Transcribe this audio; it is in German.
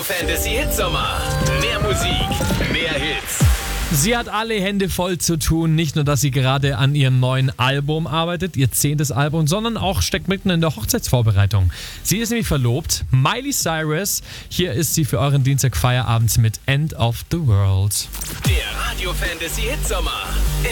Radio Fantasy Hitsommer. Mehr Musik, mehr Hits. Sie hat alle Hände voll zu tun. Nicht nur, dass sie gerade an ihrem neuen Album arbeitet, ihr 10. Album, sondern auch steckt mitten in der Hochzeitsvorbereitung. Sie ist nämlich verlobt. Miley Cyrus. Hier ist sie für euren Dienstag Feierabend mit End of the World. Der Radio Fantasy Hitsommer.